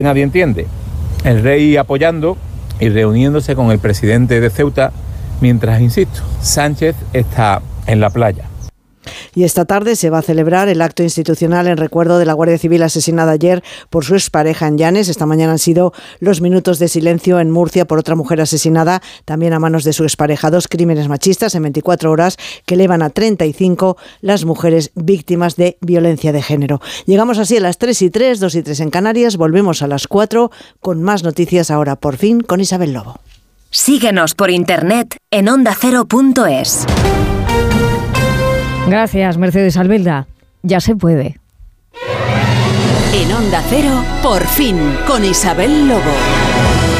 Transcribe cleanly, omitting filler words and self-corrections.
Nadie entiende. El rey apoyando y reuniéndose con el presidente de Ceuta, mientras, insisto, Sánchez está en la playa. Y esta tarde se va a celebrar el acto institucional en recuerdo de la Guardia Civil asesinada ayer por su expareja en Llanes. Esta mañana han sido los minutos de silencio en Murcia por otra mujer asesinada también a manos de su expareja. 2 crímenes machistas en 24 horas que elevan a 35 las mujeres víctimas de violencia de género. Llegamos así a las 3:03, 2:03 en Canarias. Volvemos a las 4 con más noticias ahora, por fin, con Isabel Lobo. Síguenos por internet en ondacero.es. Gracias, Mercedes Albelda. Ya se puede. En Onda Cero, por fin, con Isabel Lobo.